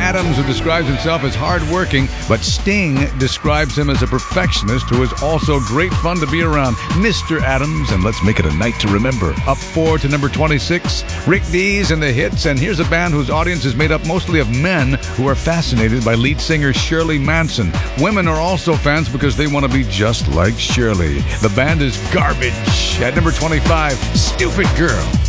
Adams, who describes himself as hardworking, but Sting describes him as a perfectionist who is also great fun to be around. Mr. Adams, and let's make it a night to remember. Up 4 to number 26, Rick Dees and the Hits, and here's a band whose audience is made up mostly of men who are fascinated by lead singer Shirley Manson. Women are also fans because they want to be just like Shirley. The band is Garbage. At number 25, Stupid Girl.